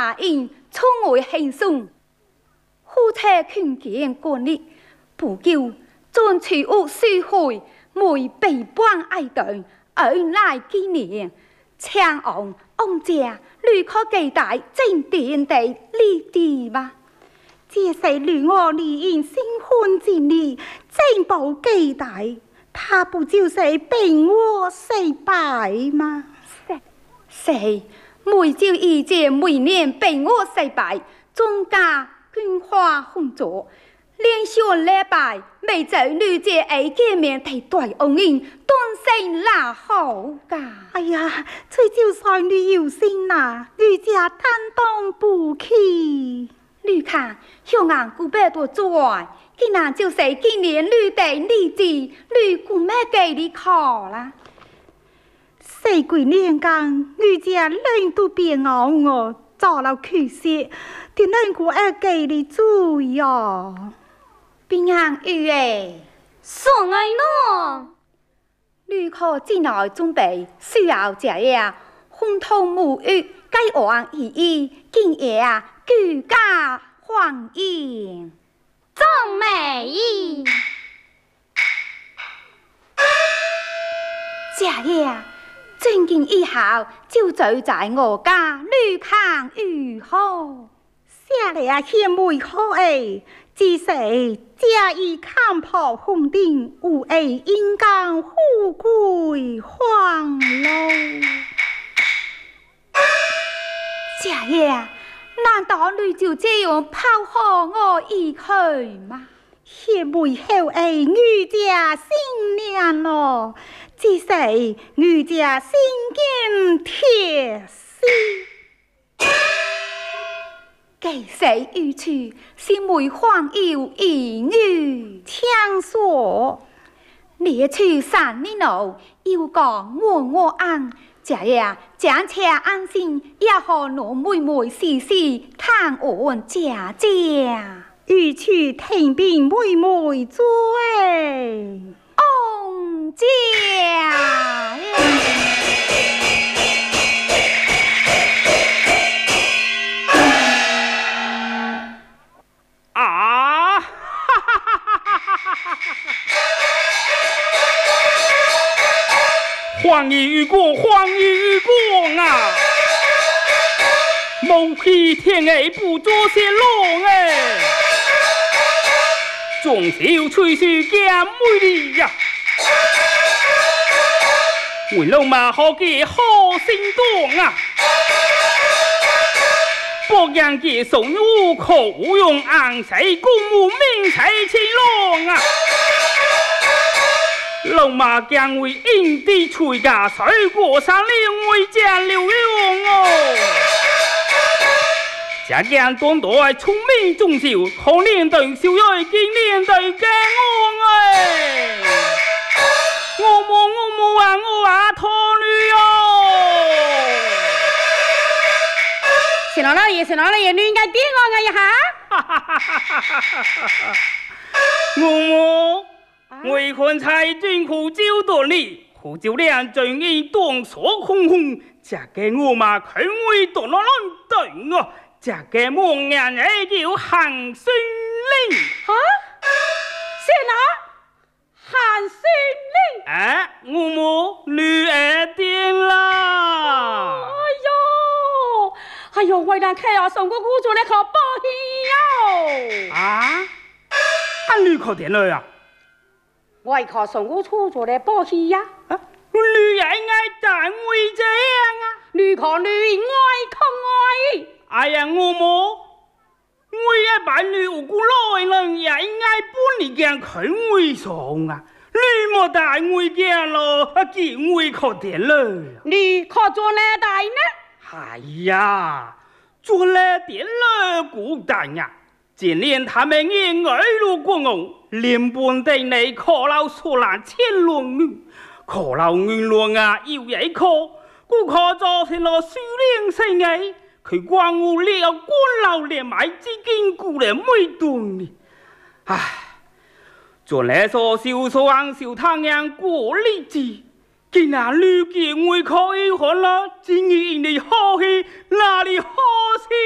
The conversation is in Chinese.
马英出外行送，夫妻劝谏管理，不久准取屋书会，每被半爱等，而来纪念，强昂翁家旅可期待正典的立地吧。这是女我离因新婚之日，正保期待，他不就是病我失败吗？是，每朝一节，每年病我失败，庄家捐花红烛，连续礼拜，每周女姐爱见面提对恩人，顿生拉好噶。哎呀，这就算你有心呐，女家担当不起。你看，香港古百多转，竟然就是今年女的日子，女姑妹给你考啦。四季年间，女家人都变昂我，做了缺失，点能够爱给你注意哦。平安雨诶， 送爱喏。 旅客进来准备需要食嘢，风头沐浴，该往意义，今夜啊，居家欢迎， 真美意。 食嘢，正经以后就住在我家旅康御后。下嚟啊，欠妹好诶。只是家已看破红顶，有爱应当富贵欢乐。家爷，难道你就这样抛下我一去吗？谢妹后爱女家新娘咯，只是女家心坚铁丝。给谁预去？是梅荒有一女听说，列去三年后，又讲我安，这呀暂且安心，也和我妹妹时时探望家家。预去听凭妹妹做翁家。 黄衣与共，黄衣与共啊！某批天爱不做些龙哎，总是吹嘘假美丽呀！为老马好嘅好心动啊！博人嘅送入口用昂谁公务命才青龙啊！老马将为因地吹家水果上另为家流用哦，家将短短聪明忠孝，可年对小爱今年对家我哎，我啊托女哦， 是老爷，你应该点我一下。 为คนไทยจึง苦酒多里，苦酒量正义当所空空，这个我嘛肯为多那人等我，这个梦人也叫韩孙令。 啊？是哪？韩孙令？ 哎，我女儿点啦。 哎呦，为难客啊，送个姑做来考保险哟。 啊？俺女考点了呀？ 外靠送我出做来保险呀！ 女人爱单位这样啊？ 女靠女，外靠外。 哎呀，我也把女无辜来人也应该帮你讲肯为上啊！女莫单位讲咯，见为考点了。 你靠做哪代呢？ 哎呀，做了点了孤单呀！今年他们因爱路过我。连本地内考老苏兰千龙女，考老云龙啊要一考，故考造成了数量生哎，佢光我了官老连买资金固然没动呢，唉，做来说小说昂小汤样过日子，竟然女见会考一看了，今日你好戏哪里好戏？